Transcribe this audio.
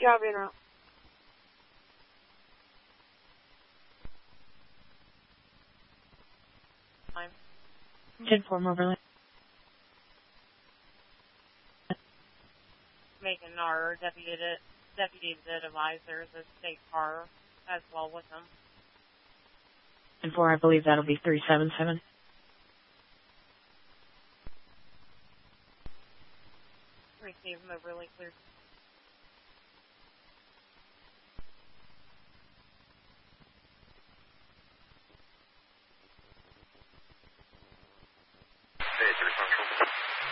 job in route. Time. 10-4 Moberly. Making our deputy advisors a state car as well with them. 10-4, I believe that'll be 377. Receive Moberly cleared.